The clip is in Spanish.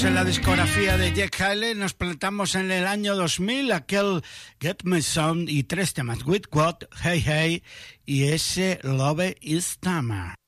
En la discografía de Jack Haley nos plantamos en el año 2000, aquel Get My Son y 3 temas, With What, Hey Hey y ese Love Is Summer.